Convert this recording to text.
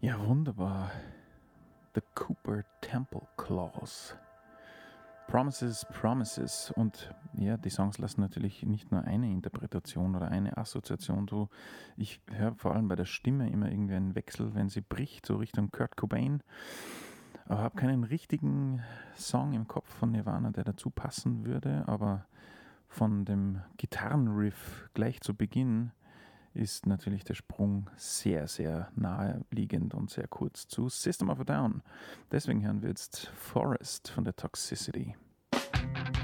Ja, wunderbar. The Cooper Temple Clause. Promises, Promises. Und ja, die Songs lassen natürlich nicht nur eine Interpretation oder eine Assoziation zu. Ich höre vor allem bei der Stimme immer irgendwie einen Wechsel, wenn sie bricht, so Richtung Kurt Cobain. Aber habe keinen richtigen Song im Kopf von Nirvana, der dazu passen würde. Aber von dem Gitarrenriff gleich zu Beginn ist natürlich der Sprung sehr, sehr naheliegend und sehr kurz zu System of a Down. Deswegen hören wir jetzt Forest von der Toxicity.